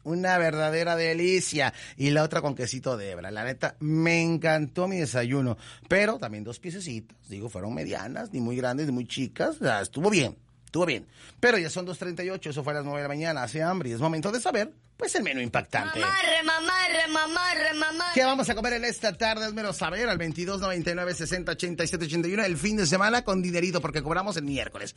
una verdadera delicia. Y la otra con quesito de hebra. La neta, me encantó mi desayuno. Pero también 2 piececitas, digo, fueron medianas, ni muy grandes, ni muy chicas. O sea, estuvo bien. Pero ya son 2:38, eso fue a las 9 de la mañana, hace hambre y es momento de saber, pues, el menú impactante. Mamarre. ¿Qué vamos a comer en esta tarde? Házmelo saber al 2299-6087-81, el fin de semana con dinerito, porque cobramos el miércoles.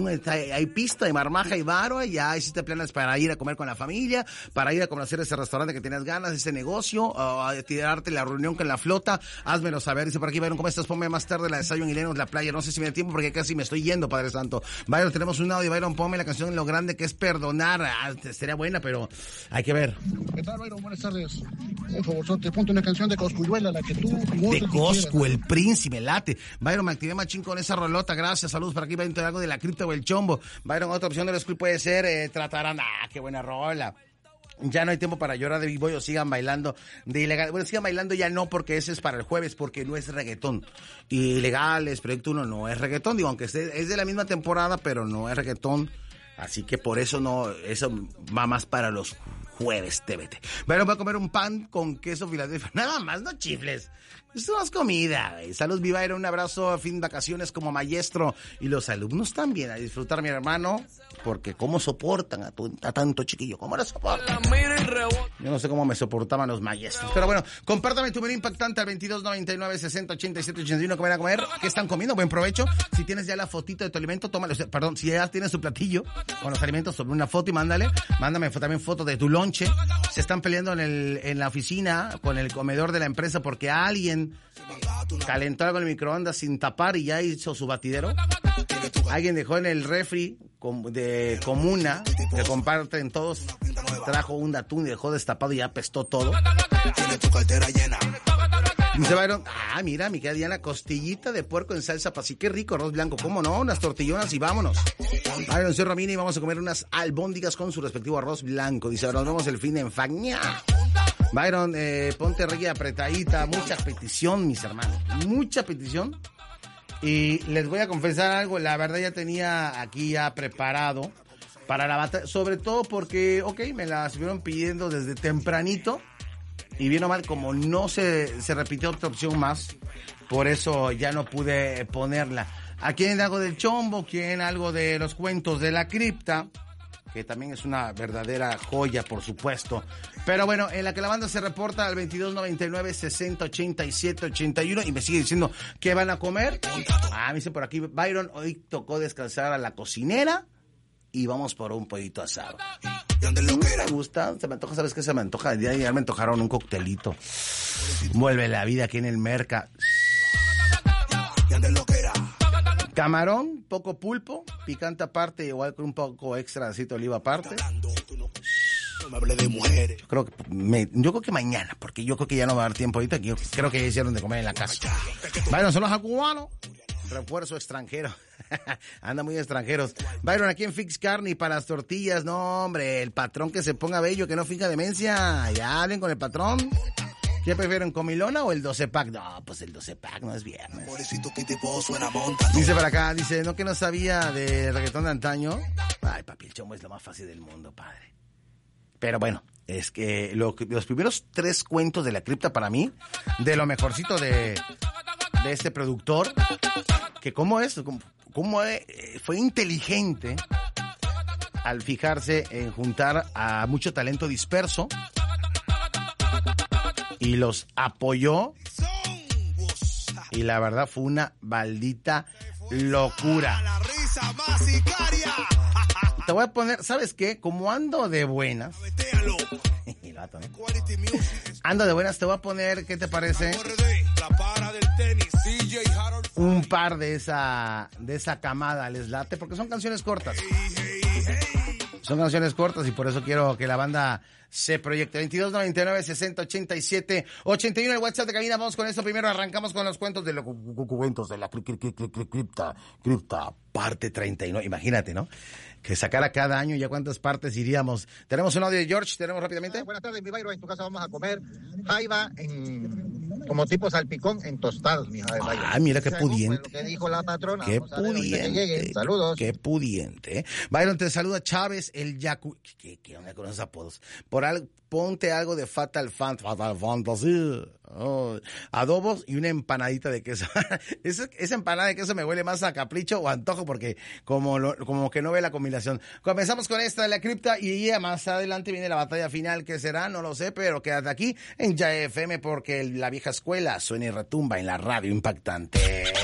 Hay pista, hay marmaja, hay varo, ya hiciste planes para ir a comer con la familia, para ir a conocer ese restaurante que tenías ganas, ese negocio, a tirarte la reunión con la flota, házmelo saber. Dice por aquí, Byron, ¿cómo estás? Ponme más tarde la de Zion y Lennox, la playa, no sé si me da tiempo porque casi me estoy yendo, Padre Santo. Byron, tenemos un audio, Byron, ponme la canción Lo Grande que es Perdonar. Sería buena, pero hay que ver. ¿Qué tal, Byron? Buenas tardes. Por favor, te ponte una canción de Coscuyuela, la que tú... De Coscu, el príncipe, late. Byron, me activé machín con esa rolota, gracias, saludos por aquí, Byron, algo de la cripta o el chombo. Byron, otra opción de los clubes puede ser Tratarán. Qué buena rola. Ya no hay tiempo para llorar de Big Boy o sigan bailando de ilegal. Bueno, sigan bailando ya no, porque ese es para el jueves, porque no es reggaetón. Y Ilegales, Proyecto 1 no es reggaetón, digo, aunque es de la misma temporada, pero no es reggaetón. Así que por eso no, eso va más para los jueves, TVT. Bueno, voy a comer un pan con queso Filadelfia. Nada más, no chifles. Esto no es comida, güey. Salud, viva, era un abrazo a fin de vacaciones como maestro. Y los alumnos también, a disfrutar, mi hermano, porque cómo soportan a tanto chiquillo, cómo lo soportan. Yo no sé cómo me soportaban los maestros. Pero bueno, compártame tu menú impactante al 2299-6087-81. ¿Qué van a comer? ¿Qué están comiendo? Buen provecho. Si tienes ya la fotito de tu alimento, tómalo. Perdón, si ya tienes tu platillo con los alimentos, sobre una foto y mándame también foto de tu lonche. Se están peleando en la oficina con el comedor de la empresa porque alguien calentó algo en el microondas sin tapar y ya hizo su batidero. Alguien dejó en el refri de comuna, que comparten todos, trajo un atún y dejó destapado y ya apestó todo. Tiene tu cartera llena. Dice Byron, mira, mi querida Diana, costillita de puerco en salsa pasí, qué rico, arroz blanco, cómo no, unas tortillonas y vámonos. Byron, soy Romina y vamos a comer unas albóndigas con su respectivo arroz blanco. Dice, ahora nos vemos el fin en Fagña. Byron, ponte reggae apretadita, mucha petición, mis hermanos, mucha petición. Y les voy a confesar algo, la verdad ya tenía aquí ya preparado para la batalla, sobre todo porque, me la estuvieron pidiendo desde tempranito. Y bien o mal, como no se repitió otra opción más, por eso ya no pude ponerla. ¿A quién algo del chombo? ¿Quién algo de los cuentos de la cripta? Que también es una verdadera joya, por supuesto. Pero bueno, en la que la banda se reporta al 2299-6087-81 y me sigue diciendo ¿qué van a comer? Me dice por aquí, Byron, hoy tocó descansar a la cocinera y vamos por un pollito asado. Me gusta, se me antoja, ¿sabes qué se me antoja? El día de ayer me antojaron un coctelito. Vuelve la vida aquí en el Merca. Camarón, poco pulpo, picante aparte, igual con un poco extra de aceite de oliva aparte. Yo creo que mañana, porque yo creo que ya no va a dar tiempo ahorita, que yo creo que ya hicieron de comer en la casa. Bueno, son los cubanos. Refuerzo extranjero. Anda muy extranjeros. Byron, aquí en Fix Carne para las tortillas. No, hombre, el patrón que se ponga bello, que no finja demencia. Ya hablen con el patrón. ¿Qué prefieren, comilona o el 12-pack? No, pues el 12-pack, no es viernes. Dice para acá, dice, ¿no que no sabía de reggaetón de antaño? Ay, papi, el chombo es lo más fácil del mundo, padre. Pero bueno, es que los primeros 3 cuentos de la cripta para mí, de lo mejorcito de este productor, que cómo fue inteligente al fijarse en juntar a mucho talento disperso y los apoyó, y la verdad fue una maldita locura. Te voy a poner, ¿sabes qué? Como ando de buenas, ando de buenas, te voy a poner, ¿qué te parece? Un par de esa camada, ¿les late? Porque son canciones cortas. Son canciones cortas y por eso quiero que la banda se proyecte. 2299-6087-81, el WhatsApp de cabina. Vamos con esto primero. Arrancamos con los cuentos de la cripta, parte 39. Imagínate, ¿no? Que sacara cada año ya cuántas partes iríamos. Tenemos un audio de George, tenemos rápidamente. Buenas tardes, mi Byron, en tu casa vamos a comer jaiba en como tipo salpicón en tostados, mija. Ay, mira qué pudiente. Lo que dijo la patrona. Qué Vamos a ver, ahorita que pudiente. lleguen. Saludos. Qué pudiente. Byron, te saluda Chávez, el Yacu... ¿Qué onda con esos apodos? Ponte algo de Fatal Fantasy. Oh, adobos y una empanadita de queso. Esa empanada de queso me huele más a capricho o antojo porque como que no ve la combinación. Comenzamos con esta de la cripta y ya más adelante viene la batalla final, que será, no lo sé, pero quédate aquí en Ya FM porque la vieja escuela suena y retumba en la radio impactante.